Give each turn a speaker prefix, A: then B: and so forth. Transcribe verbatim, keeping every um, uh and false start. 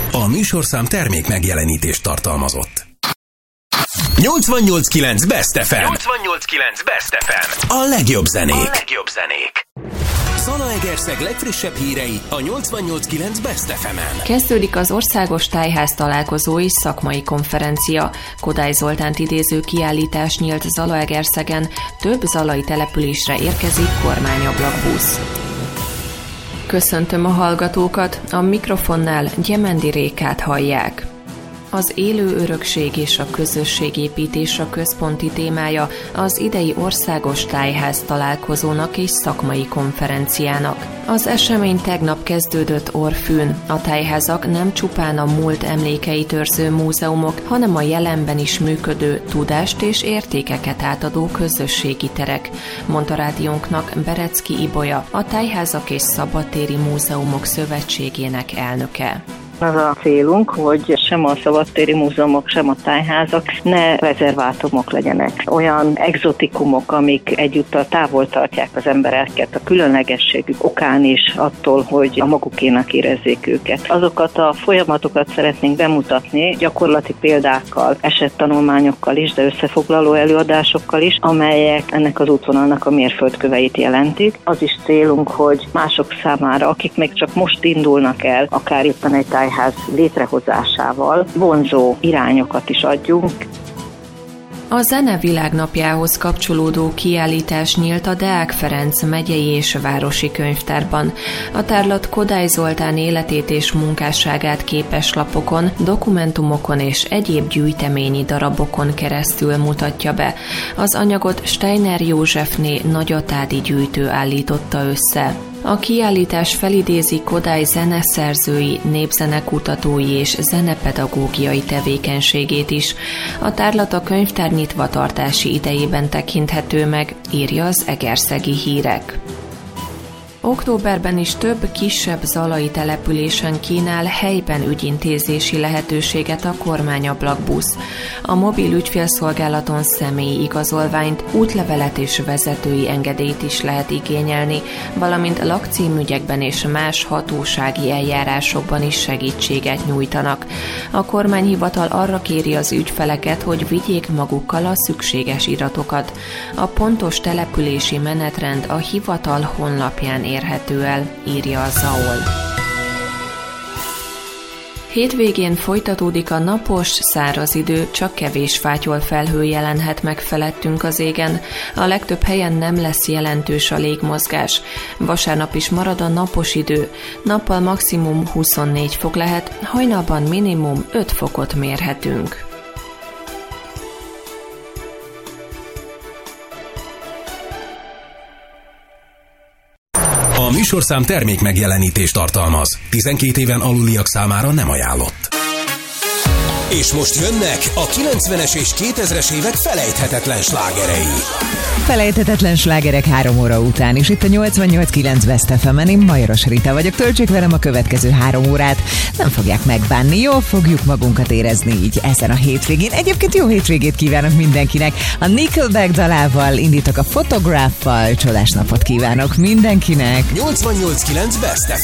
A: A műsorszám termék megjelenítést tartalmazott. nyolcvannyolc kilenc Best ef em.
B: nyolcvannyolc kilenc Best ef em.
A: A legjobb zenék.
B: A legjobb zenék.
A: Zalaegerszeg legfrissebb hírei a nyolcvannyolc kilenc Best ef emen.
C: Kezdődik az országos tájház találkozó és szakmai konferencia. Kodály Zoltánt idéző kiállítás nyílt Zalaegerszegen, több zalai településre érkezik kormányablakbusz. Köszöntöm a hallgatókat, a mikrofonnál Gyemendi Rékát hallják. Az élő örökség és a közösségépítés a központi témája az idei országos tájház találkozónak és szakmai konferenciának. Az esemény tegnap kezdődött Orfűn. A tájházak nem csupán a múlt emlékeit őrző múzeumok, hanem a jelenben is működő tudást és értékeket átadó közösségi terek, mondta rádiónknak Berecki Ibolya, a Tájházak és Szabadtéri Múzeumok Szövetségének elnöke.
D: Az a célunk, hogy sem a szabadtéri múzeumok, sem a tájházak ne rezervátumok legyenek. Olyan egzotikumok, amik egyúttal távol tartják az embereket a különlegességük okán is attól, hogy a magukénak érezzék őket. Azokat a folyamatokat szeretnénk bemutatni gyakorlati példákkal, esettanulmányokkal is, de összefoglaló előadásokkal is, amelyek ennek az útvonalnak a mérföldköveit jelentik. Az is célunk, hogy mások számára, akik még csak most indulnak el, akár éppen egy tájház létrehozásával vonzó irányokat is adjunk.
C: A Zene Világnapjához kapcsolódó kiállítás nyílt a Deák Ferenc megyei és városi könyvtárban. A tárlat Kodály Zoltán életét és munkásságát képeslapokon, dokumentumokon és egyéb gyűjteményi darabokon keresztül mutatja be. Az anyagot Steiner Józsefné nagyatádi gyűjtő állította össze. A kiállítás felidézi Kodály zeneszerzői, népzenekutatói és zenepedagógiai tevékenységét is. A tárlat a könyvtár nyitvatartási idejében tekinthető meg, írja az Egerszegi Hírek. Októberben is több kisebb zalai településen kínál helyben ügyintézési lehetőséget a kormányablakbusz. A mobil ügyfélszolgálaton személyi igazolványt, útlevelet és vezetői engedélyt is lehet igényelni, valamint lakcímügyekben és más hatósági eljárásokban is segítséget nyújtanak. A kormányhivatal arra kéri az ügyfeleket, hogy vigyék magukkal a szükséges iratokat. A pontos települési menetrend a hivatal honlapján érhető el, írja a Zaol. Hétvégén folytatódik a napos, száraz idő, csak kevés fátyol felhő jelenhet meg felettünk az égen. A legtöbb helyen nem lesz jelentős a légmozgás. Vasárnap is marad a napos idő. Nappal maximum huszonnégy fok lehet, hajnalban minimum öt fokot mérhetünk.
A: A műsorszám termék megjelenítést tartalmaz. tizenkét éven aluliak számára nem ajánlott. És most jönnek a kilencvenes és kétezres évek felejthetetlen slágerei.
E: Felejthetetlen slágerek három óra után is. Itt a nyolcvannyolc kilenc Best ef emen, én Majoros Rita vagyok. Töltsék velem a következő három órát. Nem fogják megbánni, jól fogjuk magunkat érezni így ezen a hétvégén. Egyébként jó hétvégét kívánok mindenkinek. A Nickelback dalával indítok a Photograph-val. Csodás napot kívánok mindenkinek.
A: nyolcvannyolc kilenc Best ef em.